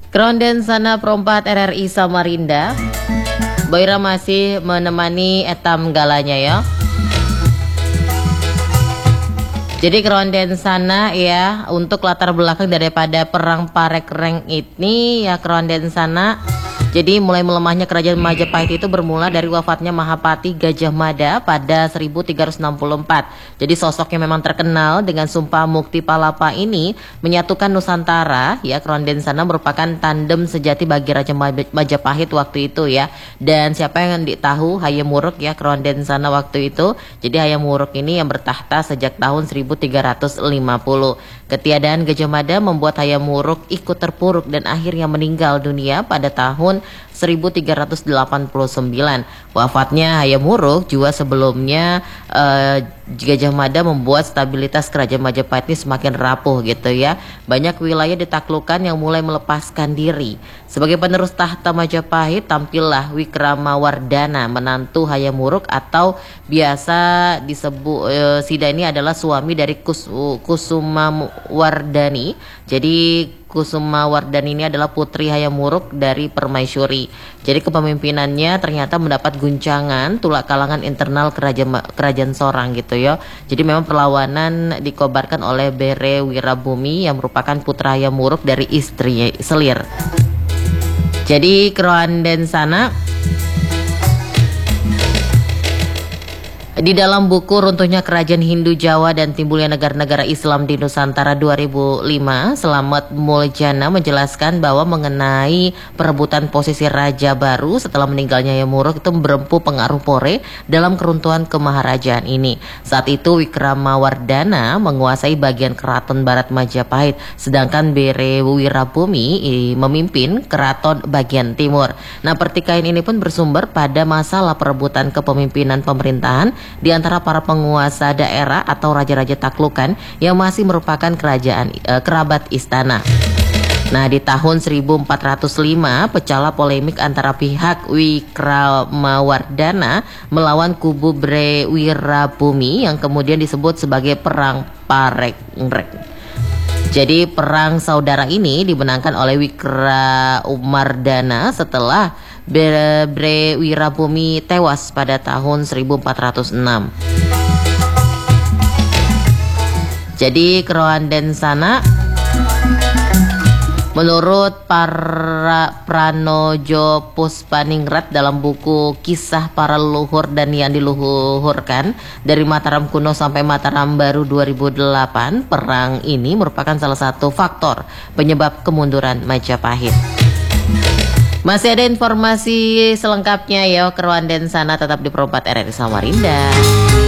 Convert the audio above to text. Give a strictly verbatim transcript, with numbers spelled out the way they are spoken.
Kronden sana perempat R R I Samarinda. Boira masih menemani etam galanya ya. Jadi kronden sana ya, untuk latar belakang daripada perang Parekreng ini ya, kronden sana. Jadi mulai melemahnya kerajaan Majapahit itu bermula dari wafatnya Mahapati Gajah Mada pada seribu tiga ratus enam puluh empat. Jadi sosok yang memang terkenal dengan Sumpah Mukti Palapa ini menyatukan Nusantara ya. Kronden sana merupakan tandem sejati bagi Raja Majapahit waktu itu ya. Dan siapa yang ditahu Hayam Wuruk ya, kronden sana waktu itu. Jadi Hayam Wuruk ini yang bertahta sejak tahun seribu tiga ratus lima puluh. Ketiadaan Gajah Mada membuat Hayam Wuruk ikut terpuruk dan akhirnya meninggal dunia pada tahun seribu tiga ratus delapan puluh sembilan. Wafatnya Hayam Wuruk juga sebelumnya eh, Gajah Mada membuat stabilitas kerajaan Majapahit ini semakin rapuh gitu ya. Banyak wilayah ditaklukkan yang mulai melepaskan diri. Sebagai penerus tahta Majapahit tampillah Wikramawardhana, menantu Hayam Wuruk atau biasa disebut eh, Sida ini adalah suami dari Kus, Kusumawardhani. Jadi Kusumawardhani ini adalah putri Hayam Wuruk dari Permaisuri. Jadi kepemimpinannya ternyata mendapat guncangan tulak kalangan internal kerajaan kerajaan Sorang gitu ya. Jadi memang perlawanan dikobarkan oleh Bere Wirabumi yang merupakan putra Hayam Wuruk dari istri Selir. Jadi kronden sana di dalam buku Runtuhnya Kerajaan Hindu Jawa dan Timbulnya Negara-Negara Islam di Nusantara dua ribu lima, Selamat Muljana menjelaskan bahwa mengenai perebutan posisi raja baru setelah meninggalnya Hayam Wuruk itu berempu pengaruh Pore dalam keruntuhan kemaharajaan ini. Saat itu Wikramawardhana menguasai bagian keraton barat Majapahit, sedangkan Bere Wirabumi memimpin keraton bagian timur. Nah, pertikaian ini pun bersumber pada masalah perebutan kepemimpinan pemerintahan di antara para penguasa daerah atau raja-raja taklukan yang masih merupakan kerajaan e, kerabat istana. Nah, di tahun seribu empat ratus lima pecahlah polemik antara pihak Wikramawardhana melawan kubu Bere Wirabumi yang kemudian disebut sebagai Perang Parekreng. Jadi perang saudara ini dimenangkan oleh Wikramawardhana setelah Bere Wirabumi tewas pada tahun seribu empat ratus enam. Jadi kronden sana menurut para Pranojo Puspaningrat dalam buku Kisah Para Leluhur dan Yang Diluhurkan dari Mataram Kuno sampai Mataram Baru dua ribu delapan, perang ini merupakan salah satu faktor penyebab kemunduran Majapahit. Masih ada informasi selengkapnya ya, kronden sana tetap di perempat R R I Samarinda.